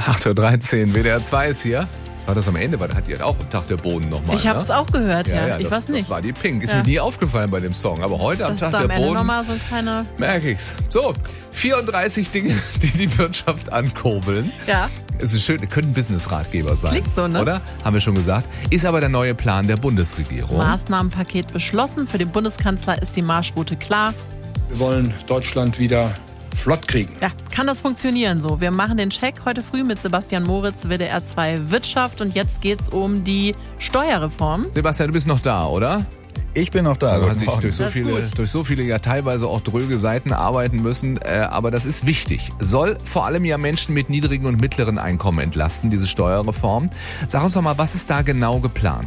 8.13 Uhr, WDR 2 ist hier. Das war das am Ende, weil da hat die auch am Tag der Bohnen nochmal. Ich habe es auch gehört, ja. Ich weiß nicht. Das war die Pink. Ist mir nie aufgefallen bei dem Song. Aber heute am Tag der Bohnen nochmal so ein kleiner... merke ich's. So, 34 Dinge, die die Wirtschaft ankurbeln. Ja. Es ist schön, könnte ein Business-Ratgeber sein. Klingt so, ne? Oder? Haben wir schon gesagt. Ist aber der neue Plan der Bundesregierung. Maßnahmenpaket beschlossen. Für den Bundeskanzler ist die Marschroute klar. Wir wollen Deutschland wieder flott kriegen. Ja, kann das funktionieren so? Wir machen den Check heute früh mit Sebastian Moritz, WDR 2 Wirtschaft. Und jetzt geht's um die Steuerreform. Sebastian, du bist noch da, oder? Ich bin noch da. Du hast dich durch so viele ja teilweise auch dröge Seiten arbeiten müssen. Aber das ist wichtig. Soll vor allem ja Menschen mit niedrigen und mittleren Einkommen entlasten, diese Steuerreform. Sag uns doch mal, was ist da genau geplant?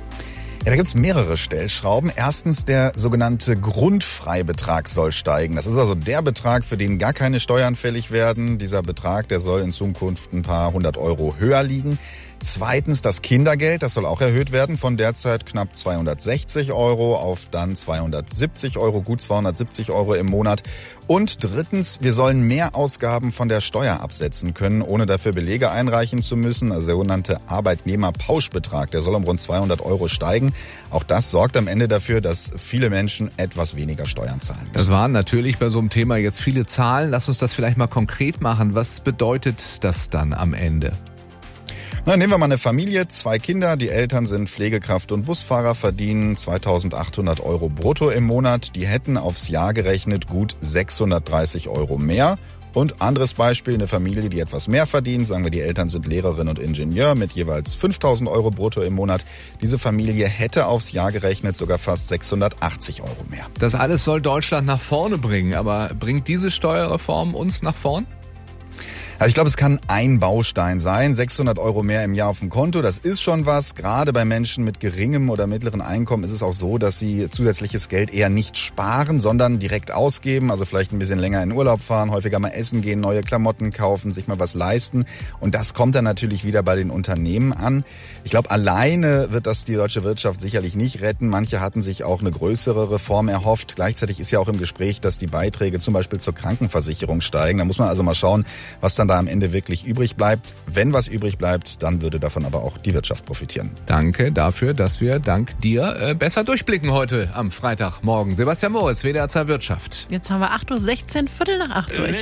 Ja, da gibt's mehrere Stellschrauben. Erstens, der sogenannte Grundfreibetrag soll steigen. Das ist also der Betrag, für den gar keine Steuern fällig werden. Dieser Betrag, der soll in Zukunft ein paar 100 Euro höher liegen. Zweitens, das Kindergeld, das soll auch erhöht werden von derzeit knapp 260 Euro auf dann 270 Euro, gut 270 Euro im Monat. Und drittens, wir sollen mehr Ausgaben von der Steuer absetzen können, ohne dafür Belege einreichen zu müssen. Also der sogenannte Arbeitnehmerpauschbetrag, der soll um rund 200 Euro steigen. Auch das sorgt am Ende dafür, dass viele Menschen etwas weniger Steuern zahlen müssen. Das waren natürlich bei so einem Thema jetzt viele Zahlen. Lass uns das vielleicht mal konkret machen. Was bedeutet das dann am Ende? Na, nehmen wir mal eine Familie, 2 Kinder, die Eltern sind Pflegekraft und Busfahrer, verdienen 2.800 Euro brutto im Monat. Die hätten aufs Jahr gerechnet gut 630 Euro mehr. Und anderes Beispiel, eine Familie, die etwas mehr verdient, sagen wir, die Eltern sind Lehrerin und Ingenieur mit jeweils 5.000 Euro brutto im Monat. Diese Familie hätte aufs Jahr gerechnet sogar fast 680 Euro mehr. Das alles soll Deutschland nach vorne bringen, aber bringt diese Steuerreform uns nach vorn? Also ich glaube, es kann ein Baustein sein. 600 Euro mehr im Jahr auf dem Konto, das ist schon was. Gerade bei Menschen mit geringem oder mittleren Einkommen ist es auch so, dass sie zusätzliches Geld eher nicht sparen, sondern direkt ausgeben. Also vielleicht ein bisschen länger in Urlaub fahren, häufiger mal essen gehen, neue Klamotten kaufen, sich mal was leisten. Und das kommt dann natürlich wieder bei den Unternehmen an. Ich glaube, alleine wird das die deutsche Wirtschaft sicherlich nicht retten. Manche hatten sich auch eine größere Reform erhofft. Gleichzeitig ist ja auch im Gespräch, dass die Beiträge zum Beispiel zur Krankenversicherung steigen. Da muss man also mal schauen, was dann da am Ende wirklich übrig bleibt. Wenn was übrig bleibt, dann würde davon aber auch die Wirtschaft profitieren. Danke dafür, dass wir dank dir besser durchblicken heute am Freitagmorgen. Sebastian Moritz, WDR 2 Wirtschaft. Jetzt haben wir 8.16 Uhr, 7:45 durch.